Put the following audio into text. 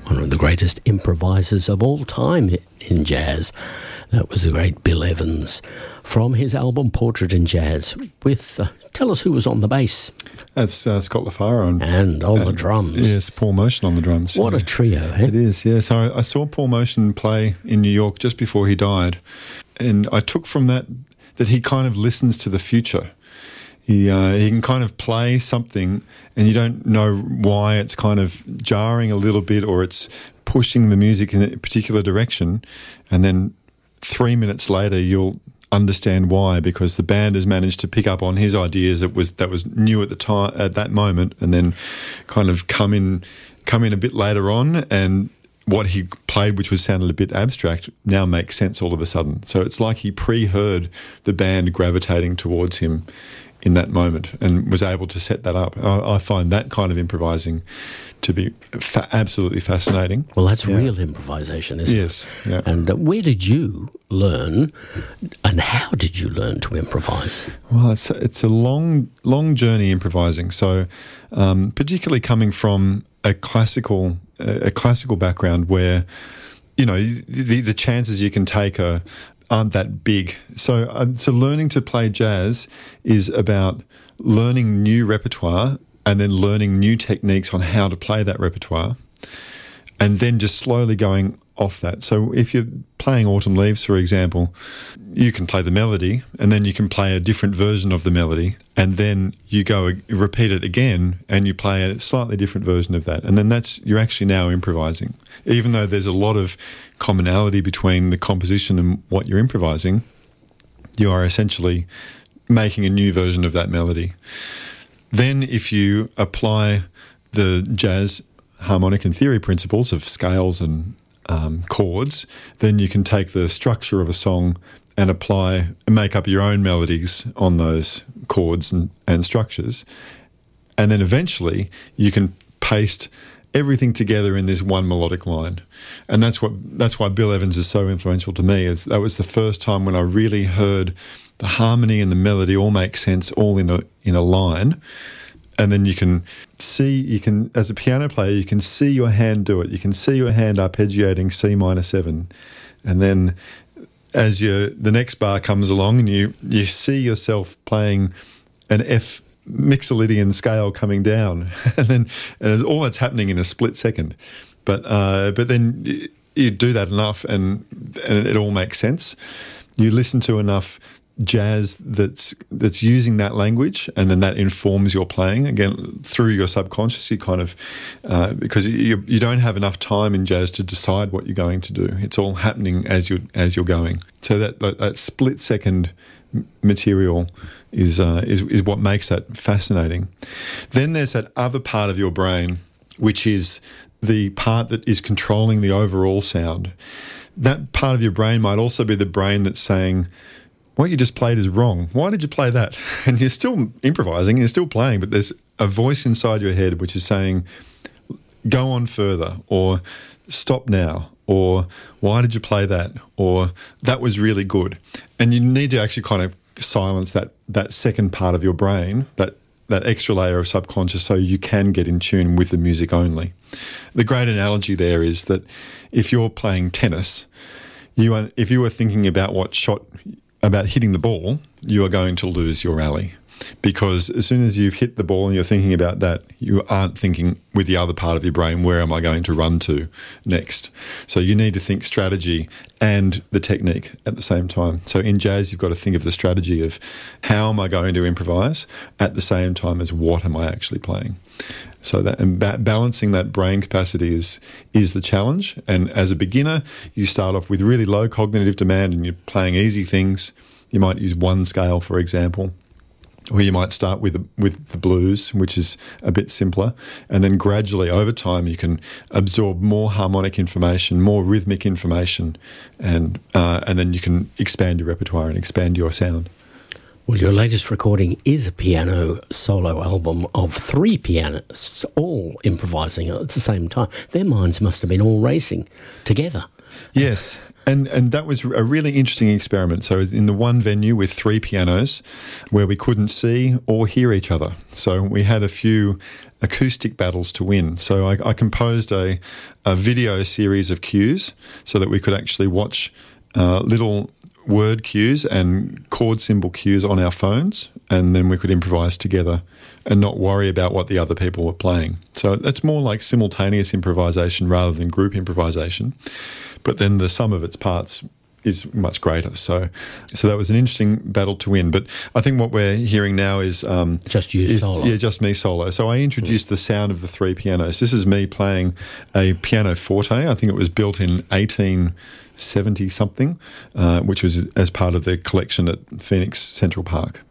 one of the greatest improvisers of all time in jazz. That was the great Bill Evans from his album Portrait in Jazz with, tell us who was on the bass. That's Scott LaFaro. And on the drums. Yes, Paul Motion on the drums. What a trio, eh? It is, yes. So I saw Paul Motion play in New York just before he died. And I took from that he kind of listens to the future. He can kind of play something and you don't know why it's kind of jarring a little bit or it's pushing the music in a particular direction. And then 3 minutes later, you'll understand why, because the band has managed to pick up on his ideas that was new at the time, at that moment, and then kind of come in a bit later on, and what he played, which was sounded a bit abstract, now makes sense all of a sudden. So it's like he pre-heard the band gravitating towards him in that moment and was able to set that up. I find that kind of improvising to be absolutely fascinating. Well, that's real improvisation, isn't it? Yes. Yeah. And where did you learn and how did you learn to improvise? Well, it's a long journey improvising. So particularly coming from a classical background where, you know, the chances you can take aren't that big. So learning to play jazz is about learning new repertoire and then learning new techniques on how to play that repertoire and then just slowly going off that. So if you're playing Autumn Leaves, for example, you can play the melody and then you can play a different version of the melody and then you go repeat it again and you play a slightly different version of that. And then you're actually now improvising. Even though there's a lot of commonality between the composition and what you're improvising, you are essentially making a new version of that melody. Then if you apply the jazz harmonic and theory principles of scales and chords, then you can take the structure of a song and make up your own melodies on those chords and structures. And then eventually you can paste everything together in this one melodic line. And that's why Bill Evans is so influential to me. That was the first time when I really heard the harmony and the melody all make sense all in a line. And then you can, as a piano player, you can see your hand do it. You can see your hand arpeggiating C minor 7. And then as the next bar comes along and you see yourself playing an F Mixolydian scale coming down. and all that's happening in a split second. But then you do that enough and it all makes sense. You listen to enough jazz that's using that language, and then that informs your playing again through your subconscious. You kind of because you don't have enough time in jazz to decide what you're going to do. It's all happening as you're going. So that split second material is what makes that fascinating. Then there's that other part of your brain, which is the part that is controlling the overall sound. That part of your brain might also be the brain that's saying, what you just played is wrong. Why did you play that? And you're still improvising, you're still playing, but there's a voice inside your head which is saying, go on further, or stop now, or why did you play that, or that was really good. And you need to actually kind of silence that second part of your brain, that extra layer of subconscious, so you can get in tune with the music only. The great analogy there is that if you're playing tennis, if you were thinking about about hitting the ball, you are going to lose your rally. Because as soon as you've hit the ball and you're thinking about that, you aren't thinking with the other part of your brain, where am I going to run to next? So you need to think strategy and the technique at the same time. So in jazz, you've got to think of the strategy of how am I going to improvise at the same time as what am I actually playing. So balancing that brain capacity is the challenge. And as a beginner, you start off with really low cognitive demand and you're playing easy things. You might use one scale, for example. Or you might start with the blues, which is a bit simpler, and then gradually over time you can absorb more harmonic information, more rhythmic information, and then you can expand your repertoire and expand your sound. Well, your latest recording is a piano solo album of 3 pianists, all improvising at the same time. Their minds must have been all racing together. Yes. And that was a really interesting experiment. So in the one venue with 3 pianos where we couldn't see or hear each other. So we had a few acoustic battles to win. So I composed a video series of cues so that we could actually watch little word cues and chord symbol cues on our phones, and then we could improvise together and not worry about what the other people were playing. So that's more like simultaneous improvisation rather than group improvisation. But then the sum of its parts is much greater. So that was an interesting battle to win. But I think what we're hearing now is just you solo. Yeah, just me solo. So I introduced the sound of the 3 pianos. This is me playing a pianoforte. I think it was built in 1870 something, which was as part of the collection at Phoenix Central Park.